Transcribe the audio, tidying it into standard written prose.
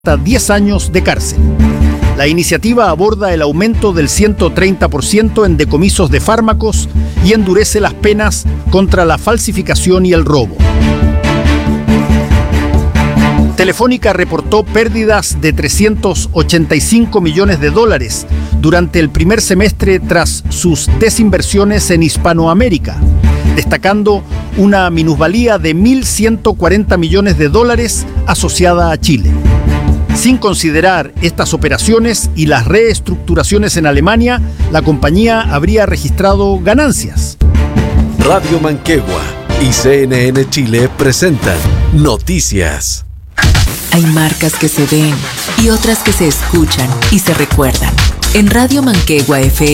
hasta 10 años de cárcel. La iniciativa aborda el aumento del 130% en decomisos de fármacos y endurece las penas contra la falsificación y el robo. Telefónica reportó pérdidas de $385 millones durante el primer semestre tras sus desinversiones en Hispanoamérica, destacando una minusvalía de $1.140 millones asociada a Chile. Sin considerar estas operaciones y las reestructuraciones en Alemania, la compañía habría registrado ganancias. Radio Manquehua y CNN Chile presentan Noticias. Hay marcas que se ven y otras que se escuchan y se recuerdan. En Radio Manquehua FM